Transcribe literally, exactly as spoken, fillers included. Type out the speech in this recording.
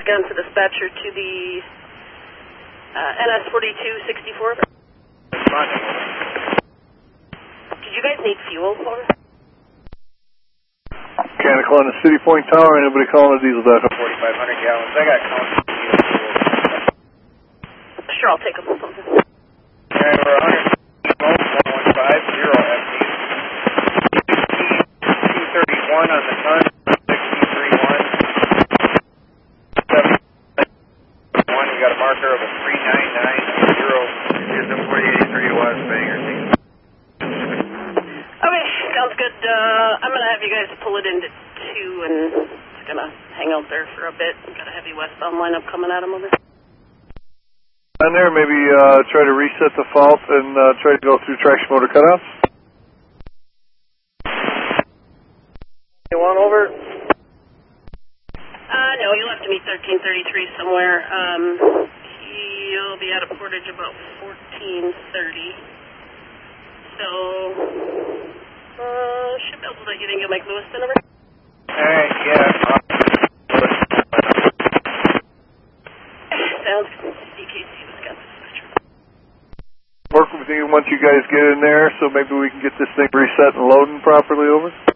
again to dispatcher to the uh, N S forty-two sixty-four. Did you guys need fuel for? Mechanical on the City Point Tower. Anybody calling a diesel backup? forty-five hundred gallons. I got counts. Sure, I'll take them. And we're one hundred one one five zero F D. two thirty-one on the ton. sixty-three one. seven one. You got a marker of a three nine nine zero. Here's the forty-eight eighty-three watts banger. Okay, sounds good. Uh, I'm going to have you guys pull it into two and it's going to hang out there for a bit. Got a heavy westbound lineup coming at them over. On there, maybe uh, try to reset the fault and uh, try to go through traction motor cutouts. You want over? Uh, no, you'll have to meet thirteen thirty-three somewhere. Um, he'll be out of Portage about fourteen thirty. So, uh, should be able to let you think you'll make Lewiston over. Alright, yeah. Sounds good. D K C, Wisconsin. Work with you once you guys get in there, so maybe we can get this thing reset and loading properly over.